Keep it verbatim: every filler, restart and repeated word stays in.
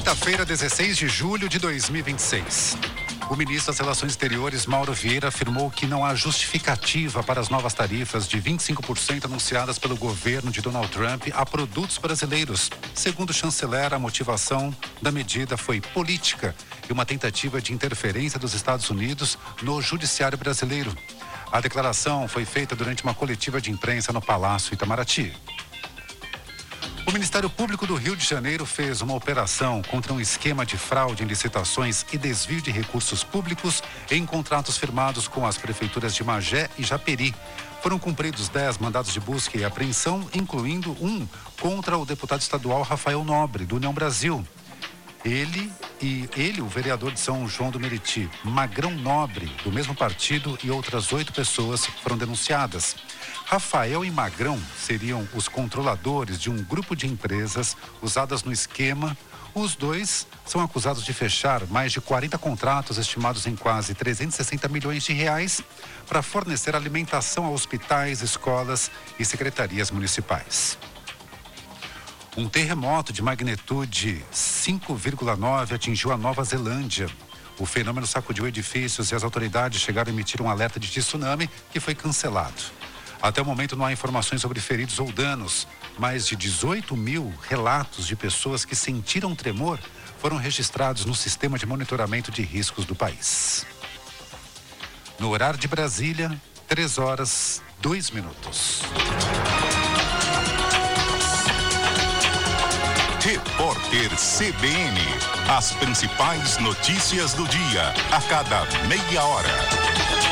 Quinta-feira, dezesseis de julho de dois mil e vinte e seis. O ministro das Relações Exteriores, Mauro Vieira, afirmou que não há justificativa para as novas tarifas de vinte e cinco por cento anunciadas pelo governo de Donald Trump a produtos brasileiros. Segundo o chanceler, a motivação da medida foi política e uma tentativa de interferência dos Estados Unidos no judiciário brasileiro. A declaração foi feita durante uma coletiva de imprensa no Palácio Itamaraty. O Ministério Público do Rio de Janeiro fez uma operação contra um esquema de fraude em licitações e desvio de recursos públicos em contratos firmados com as prefeituras de Magé e Japeri. Foram cumpridos dez mandados de busca e apreensão, incluindo um contra o deputado estadual Rafael Nobre, do União Brasil. Ele e ele, o vereador de São João do Meriti, Magrão Nobre, do mesmo partido, e outras oito pessoas foram denunciadas. Rafael e Magrão seriam os controladores de um grupo de empresas usadas no esquema. Os dois são acusados de fechar mais de quarenta contratos estimados em quase trezentos e sessenta milhões de reais para fornecer alimentação a hospitais, escolas e secretarias municipais. Um terremoto de magnitude cinco vírgula nove atingiu a Nova Zelândia. O fenômeno sacudiu edifícios e as autoridades chegaram a emitir um alerta de tsunami que foi cancelado. Até o momento não há informações sobre feridos ou danos. Mais de dezoito mil relatos de pessoas que sentiram tremor foram registrados no sistema de monitoramento de riscos do país. No horário de Brasília, três horas, dois minutos. Repórter C B N. As principais notícias do dia, a cada meia hora.